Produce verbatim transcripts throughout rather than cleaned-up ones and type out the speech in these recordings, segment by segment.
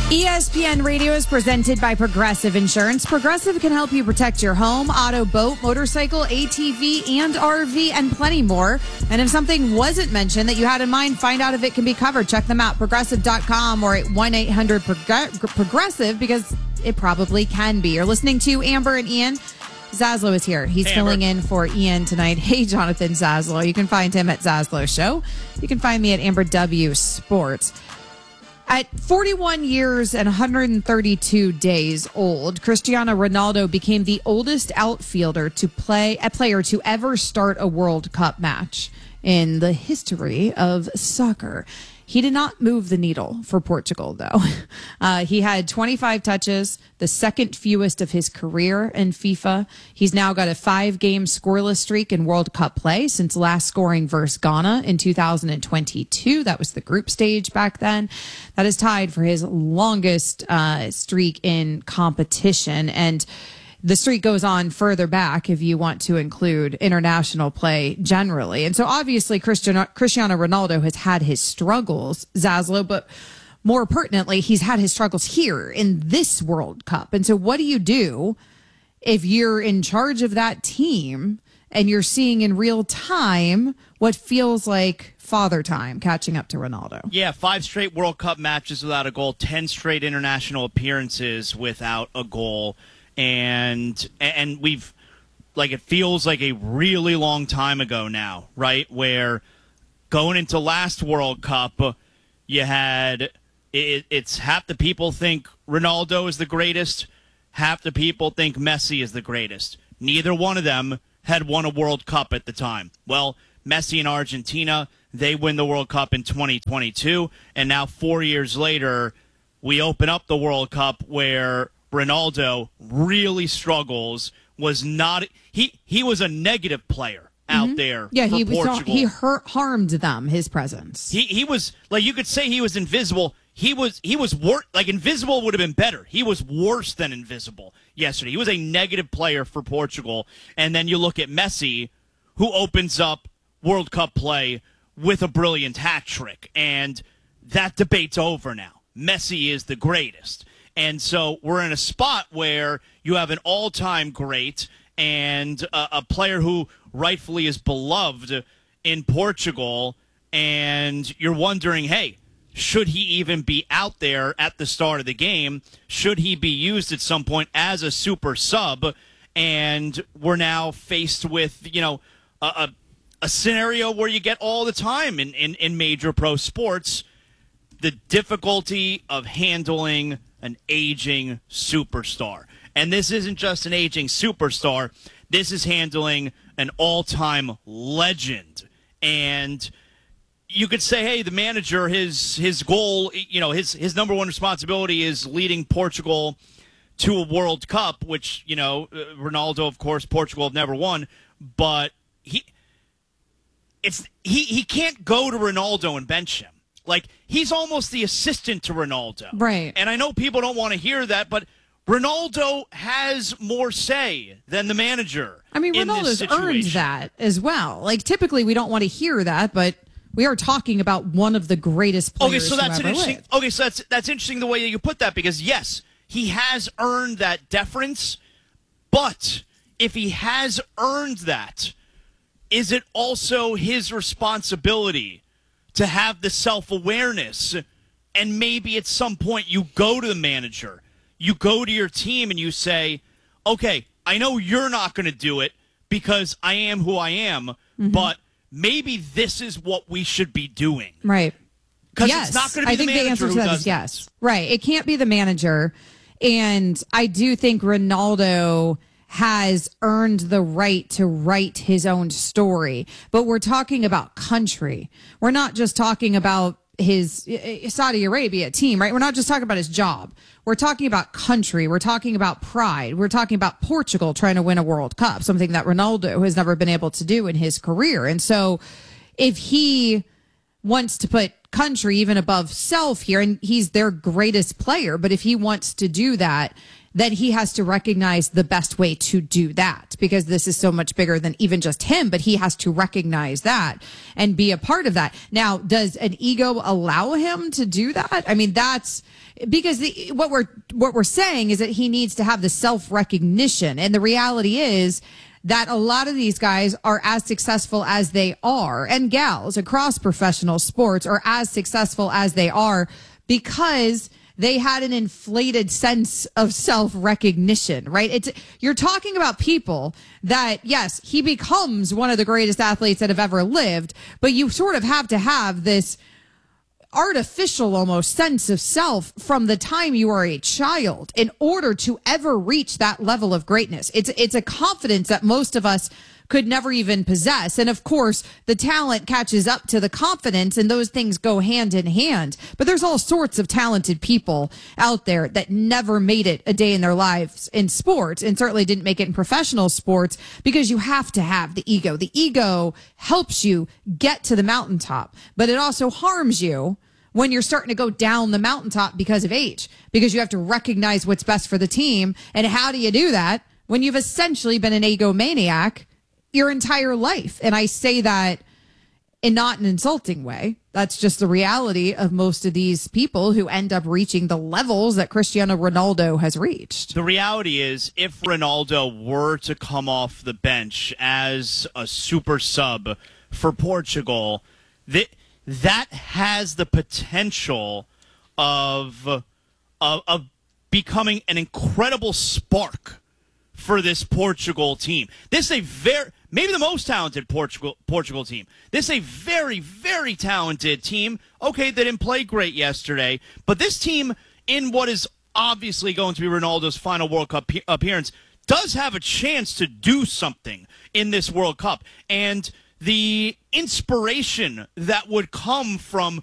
E S P N Radio is presented by Progressive Insurance. Progressive can help you protect your home, auto, boat, motorcycle, A T V, and R V, and plenty more. And if something wasn't mentioned that you had in mind, find out if it can be covered. Check them out, progressive dot com or at one eight hundred progressive, because it probably can be. You're listening to Amber and Ian. Zaslow is here. He's hey, filling Amber. in for Ian tonight. Hey, Jonathan Zaslow. You can find him at Zaslow Show. You can find me at Amber W Sports. At forty-one years and one hundred thirty-two days old, Cristiano Ronaldo became the oldest outfielder to play a player to ever start a World Cup match in the history of soccer. He did not move the needle for Portugal, though. Uh, he had twenty-five touches, the second fewest of his career in FIFA. He's now got a five-game scoreless streak in World Cup play since last scoring versus Ghana in two thousand twenty-two. That was the group stage back then. That is tied for his longest uh, streak in competition. And the streak goes on further back if you want to include international play generally. And so obviously Cristiano, Cristiano Ronaldo has had his struggles, Zaslow, but more pertinently, he's had his struggles here in this World Cup. And so what do you do if you're in charge of that team and you're seeing in real time what feels like father time catching up to Ronaldo? Yeah, five straight World Cup matches without a goal, ten straight international appearances without a goal. And and we've, like, it feels like a really long time ago now, right? Where going into last World Cup, you had, it, it's half the people think Ronaldo is the greatest, half the people think Messi is the greatest. Neither one of them had won a World Cup at the time. Well, Messi and Argentina, they win the World Cup in twenty twenty-two, and now four years later, we open up the World Cup where Ronaldo really struggles, was not he he was a negative player out mm-hmm. there yeah for he Portugal. was he hurt harmed them, his presence. He he was, like, you could say he was invisible. He was he was wor- like invisible would have been better. He was worse than invisible yesterday. He was a negative player for Portugal. And then you look at Messi, who opens up World Cup play with a brilliant hat trick, and that debate's over now. Messi is the greatest. And so we're in a spot where you have an all-time great and a, a player who rightfully is beloved in Portugal, and you're wondering, hey, should he even be out there at the start of the game? Should he be used at some point as a super sub? And we're now faced with, you know, a, a, a scenario where you get all the time in, in, in major pro sports, the difficulty of handling an aging superstar. And this isn't just an aging superstar. This is handling an all-time legend. And you could say, hey, the manager, his his goal, you know, his his number one responsibility is leading Portugal to a World Cup, which, you know, Ronaldo, of course, Portugal have never won. But he it's he he can't go to Ronaldo and bench him. Like, he's almost the assistant to Ronaldo. Right. And I know people don't want to hear that, but Ronaldo has more say than the manager. I mean, Ronaldo's earned that as well. Like, typically we don't want to hear that, but we are talking about one of the greatest players okay, so that's who an ever interesting. lived. Okay, so that's that's interesting the way that you put that, because yes, he has earned that deference, but if he has earned that, is it also his responsibility to have the self-awareness, and maybe at some point you go to the manager, you go to your team and you say, okay, I know you're not going to do it because I am who I am, mm-hmm. but maybe this is what we should be doing. Right. Because yes. it's not going to be I the think manager the answer who to that does is yes. this. Right. It can't be the manager. And I do think Ronaldo has earned the right to write his own story. But we're talking about country. We're not just talking about his Saudi Arabia team, right? We're not just talking about his job. We're talking about country. We're talking about pride. We're talking about Portugal trying to win a World Cup, something that Ronaldo has never been able to do in his career. And so if he wants to put country even above self here, and he's their greatest player, but if he wants to do that, then he has to recognize the best way to do that, because this is so much bigger than even just him, but he has to recognize that and be a part of that. Now, does an ego allow him to do that? I mean, that's, because the, what we're what we're saying is that he needs to have the self-recognition. And the reality is that a lot of these guys are as successful as they are, and gals across professional sports are as successful as they are because they had an inflated sense of self-recognition, right? It's, you're talking about people that, yes, he becomes one of the greatest athletes that have ever lived, but you sort of have to have this artificial almost sense of self from the time you are a child in order to ever reach that level of greatness. It's, it's a confidence that most of us could never even possess. And of course, the talent catches up to the confidence, and those things go hand in hand. But there's all sorts of talented people out there that never made it a day in their lives in sports, and certainly didn't make it in professional sports, because you have to have the ego. The ego helps you get to the mountaintop, but it also harms you when you're starting to go down the mountaintop because of age, because you have to recognize what's best for the team. And how do you do that when you've essentially been an egomaniac your entire life? And I say that in not an insulting way. That's just the reality of most of these people who end up reaching the levels that Cristiano Ronaldo has reached. The reality is, if Ronaldo were to come off the bench as a super sub for Portugal, that that has the potential of, of, of becoming an incredible spark for this Portugal team. This is a very, maybe the most talented Portugal Portugal team. This is a very, very talented team. Okay, they didn't play great yesterday, but this team, in what is obviously going to be Ronaldo's final World Cup appearance, does have a chance to do something in this World Cup. And the inspiration that would come from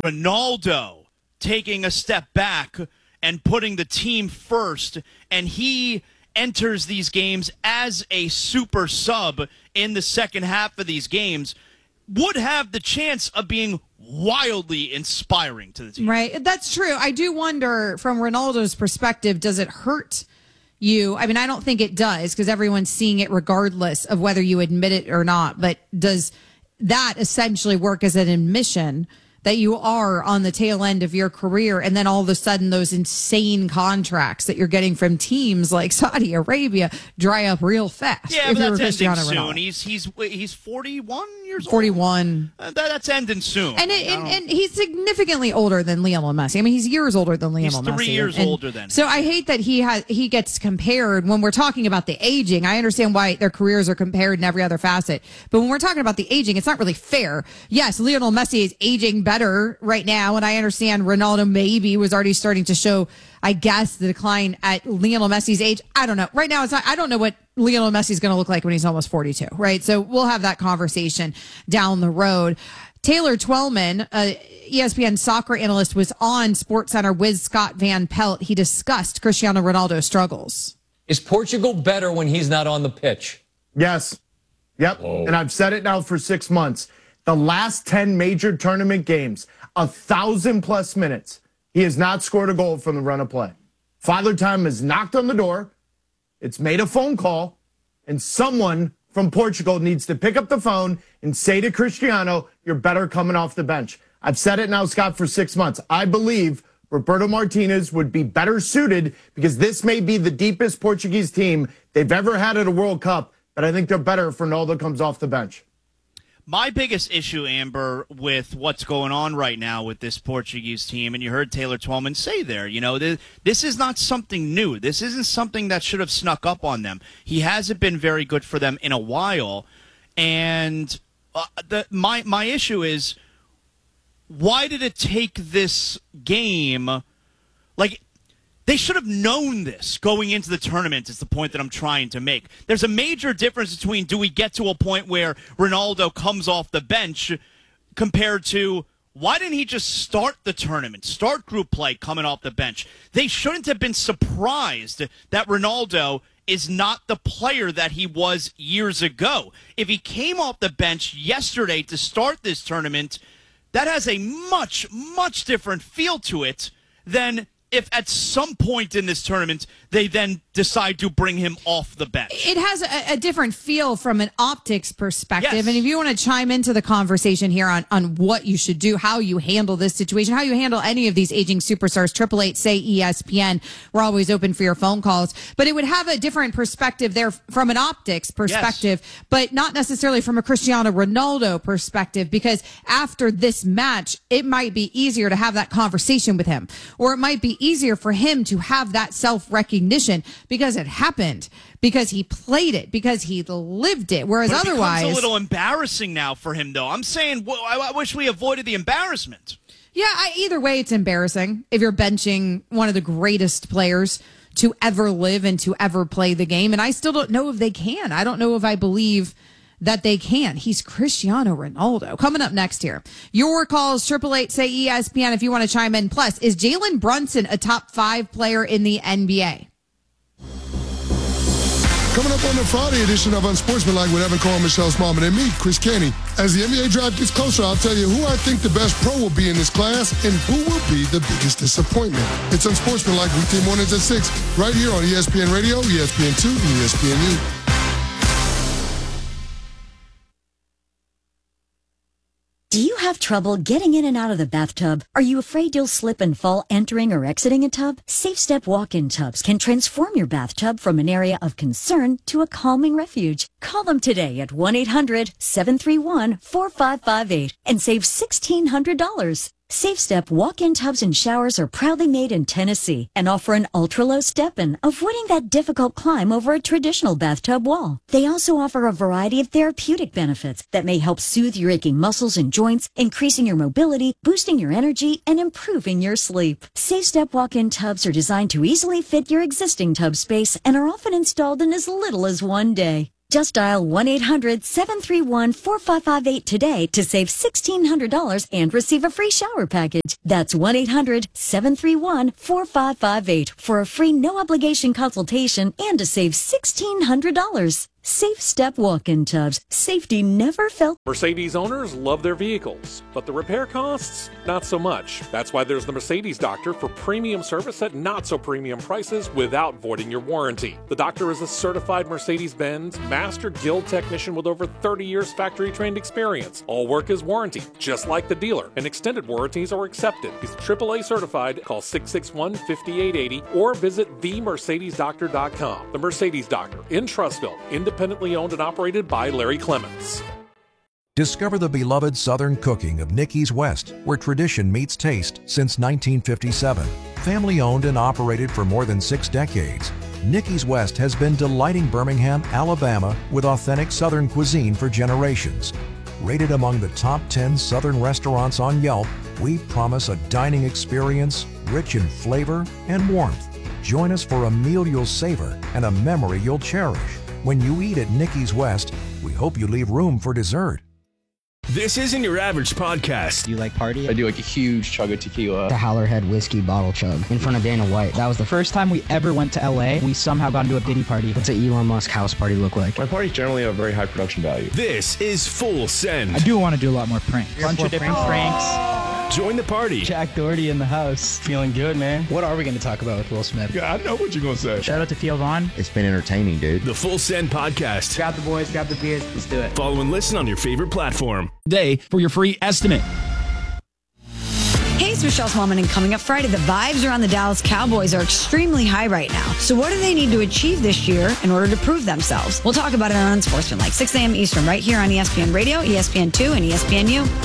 Ronaldo taking a step back and putting the team first, and he enters these games as a super sub in the second half of these games, would have the chance of being wildly inspiring to the team. Right. That's true. I do wonder, from Ronaldo's perspective, does it hurt you? I mean, I don't think it does, because everyone's seeing it regardless of whether you admit it or not. But does that essentially work as an admission that you are on the tail end of your career, and then all of a sudden those insane contracts that you're getting from teams like Saudi Arabia dry up real fast? Yeah, but that's ending soon. He's he's he's forty-one years old. forty-one. Uh, that, that's ending soon. And, it, and and he's significantly older than Lionel Messi. I mean, he's years older than Lionel Messi. He's three Messi. years and, older than him. So I hate that he has he gets compared when we're talking about the aging. I understand why their careers are compared in every other facet, but when we're talking about the aging, it's not really fair. Yes, Lionel Messi is aging better right now, and I understand Ronaldo maybe was already starting to show, I guess, the decline at Lionel Messi's age. I don't know. Right now, it's not, I don't know what Lionel Messi is going to look like when he's almost forty-two, right? So we'll have that conversation down the road. Taylor Twellman, uh, E S P N soccer analyst, was on SportsCenter with Scott Van Pelt. He discussed Cristiano Ronaldo's struggles. Is Portugal better when he's not on the pitch? Yes. Yep. Whoa. And I've said it now for six months. The last ten major tournament games, a thousand plus minutes, he has not scored a goal from the run of play. Father Time has knocked on the door. It's made a phone call, and someone from Portugal needs to pick up the phone and say to Cristiano, you're better coming off the bench. I've said it now, Scott, for six months. I believe Roberto Martinez would be better suited, because this may be the deepest Portuguese team they've ever had at a World Cup, but I think they're better if Ronaldo comes off the bench. My biggest issue, Amber, with what's going on right now with this Portuguese team, and you heard Taylor Twellman say there, you know, this, this is not something new. This isn't something that should have snuck up on them. He hasn't been very good for them in a while, and uh, the, my my issue is, why did it take this game? Like, they should have known this going into the tournament, is the point that I'm trying to make. There's a major difference between, do we get to a point where Ronaldo comes off the bench, compared to, why didn't he just start the tournament, start group play coming off the bench? They shouldn't have been surprised that Ronaldo is not the player that he was years ago. If he came off the bench yesterday to start this tournament, that has a much, much different feel to it than if at some point in this tournament they then decide to bring him off the bench. It has a, a different feel from an optics perspective. Yes. And if you want to chime into the conversation here on, on what you should do, how you handle this situation, how you handle any of these aging superstars, triple eight say E S P N. We're always open for your phone calls. But it would have a different perspective there from an optics perspective, yes. but not necessarily from a Cristiano Ronaldo perspective, because after this match, it might be easier to have that conversation with him, or it might be easier for him to have that self-recognition because it happened, because he played it, because he lived it. Whereas but it otherwise, it's a little embarrassing now for him, though. I'm saying, well, I, I wish we avoided the embarrassment. Yeah, I, either way, it's embarrassing if you're benching one of the greatest players to ever live and to ever play the game. And I still don't know if they can. I don't know if I believe that they can. He's Cristiano Ronaldo. Coming up next here, your calls, triple eight say E S P N if you want to chime in. Plus, is Jalen Brunson a top five player in the N B A? Coming up on the Friday edition of Unsportsmanlike with Evan Cole, Michelle Smallman, and me, Chris Kenny. As the N B A draft gets closer, I'll tell you who I think the best pro will be in this class and who will be the biggest disappointment. It's Unsportsmanlike weekday mornings at six, right here on E S P N Radio, E S P N two, and E S P N U. Do you have trouble getting in and out of the bathtub? Are you afraid you'll slip and fall entering or exiting a tub? SafeStep walk-in tubs can transform your bathtub from an area of concern to a calming refuge. Call them today at one eight hundred seven three one four five five eight and save sixteen hundred dollars. SafeStep walk-in tubs and showers are proudly made in Tennessee and offer an ultra-low step-in, avoiding that difficult climb over a traditional bathtub wall. They also offer a variety of therapeutic benefits that may help soothe your aching muscles and joints, increasing your mobility, boosting your energy, and improving your sleep. SafeStep walk-in tubs are designed to easily fit your existing tub space and are often installed in as little as one day. Just dial one eight hundred seven three one four five five eight today to save sixteen hundred dollars and receive a free shower package. That's one eight hundred seven three one four five five eight for a free no-obligation consultation and to save sixteen hundred dollars. SafeStep walk-in tubs. Safety never felt. Mercedes owners love their vehicles, but the repair costs, not so much. That's why there's the Mercedes Doctor for premium service at not so premium prices without voiding your warranty. The Doctor is a certified Mercedes-Benz Master Guild technician with over thirty years factory-trained experience. All work is warranted, just like the dealer, and extended warranties are accepted. He's triple A certified. Call six six one, five eight eight zero or visit the mercedes doctor dot com. The Mercedes Doctor in Trussville, independent. Independently owned and operated by Larry Clements. Discover the beloved Southern cooking of Nicky's West, where tradition meets taste since nineteen fifty-seven. Family owned and operated for more than six decades, Nicky's West has been delighting Birmingham, Alabama with authentic Southern cuisine for generations. Rated among the top ten Southern restaurants on Yelp, we promise a dining experience rich in flavor and warmth. Join us for a meal you'll savor and a memory you'll cherish. When you eat at Nicky's West, we hope you leave room for dessert. This isn't your average podcast. Do you like party? I do like a huge chug of tequila. The Howlerhead whiskey bottle chug in front of Dana White. That was the first time we ever went to L A. We somehow got into a Diddy party. What's an Elon Musk house party look like? My parties generally have very high production value. This is Full Send. I do want to do a lot more pranks. A bunch of different pranks. Join the party. Jack Doherty in the house. Feeling good, man. What are we going to talk about with Will Smith? Yeah, I know what you're going to say. Shout out to Theo Vaughn. It's been entertaining, dude. The Full Send Podcast. Grab the boys, grab the beers. Let's do it. Follow and listen on your favorite platform. Today for your free estimate. Hey, it's Michelle Smallman, and coming up Friday, the vibes around the Dallas Cowboys are extremely high right now. So what do they need to achieve this year in order to prove themselves? We'll talk about it on Unsportsmanlike, six a.m. Eastern, right here on E S P N Radio, E S P N two, and E S P N U.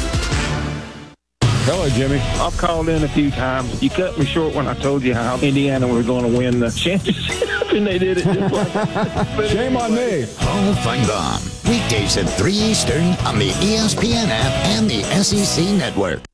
Hello, Jimmy. I've called in a few times. You cut me short when I told you how Indiana was going to win the championship, and they did it just like Shame on me. Hall Feinbaum. Weekdays at three Eastern on the E S P N app and the S E C Network.